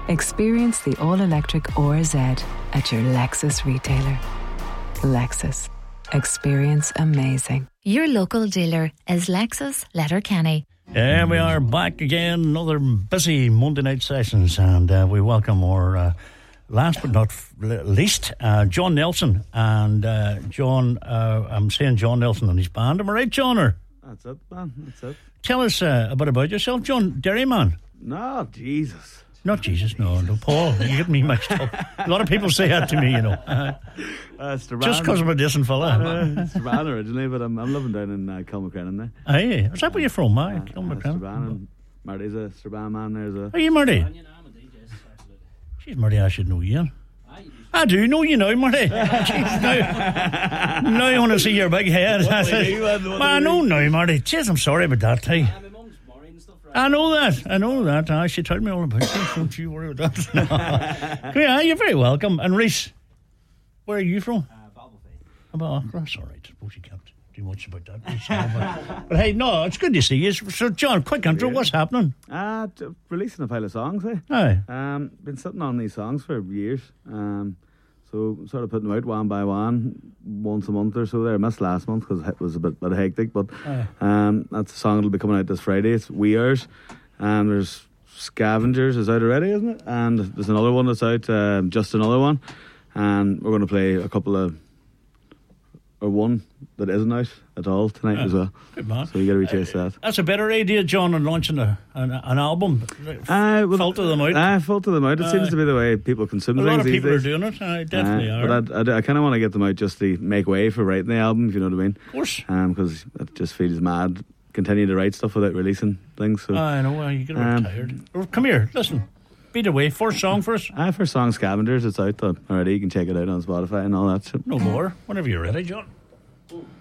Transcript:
Experience the all-electric ORZ at your Lexus retailer. Lexus. Experience amazing. Your local dealer is Lexus Letterkenny. Yeah, we are back again, another busy Monday night sessions, and we welcome our last but not least, John Nelson. And John, I'm saying John Nelson and his band. Am I right, John? Or? That's it, man. That's it. Tell us a bit about yourself, John. Derryman? No, Jesus. Not Jesus, no, Paul. You get me mixed up. A lot of people say that to me, you know. Just because I'm a decent fella. It's Strabane originally, but I'm living down in Kilmacrennan there. Aye, is that where you're from, mate? Kilmacrennan. Strabane. Marty's a Strabane man. There's a. Are you Marty? Jeez, Marty, I should know you. I do know you now, Marty. Jeez, now you want to see your big head. I know now, Marty. Jeez, I'm sorry about that, hey. I know that. She told me all about it. Don't you worry about that. Yeah, you're very welcome. And Reese, where are you from? Balbofay. That's all right. I suppose you can't do much about that, Reese. But hey, no, it's good to see you. So, John, quick intro. What's happening? Releasing a pile of songs, eh? Aye. Been sitting on these songs for years. So sort of putting them out one by one, once a month or so there. I missed last month because it was a bit hectic, but that's a song that'll be coming out this Friday. It's We Ours. There's Scavengers is out already, isn't it? And there's another one that's out, just another one. And we're going to play a couple of, or one that isn't out at all tonight as well. Good man. So you got to retrace that. That's a better idea, John, than launching an album. Filter them out. Filter them out. It seems to be the way people consume things. A lot of people these days. are doing it. I definitely are. But I kind of want to get them out just to make way for writing the album, if you know what I mean. Of course. Because it just feels mad continuing to write stuff without releasing things. So. I know. You get a bit tired. Come here. Listen. Beat away. First song for us. First song, Scavengers. It's out already. You can check it out on Spotify and all that. So. No more. Whenever you're ready, John.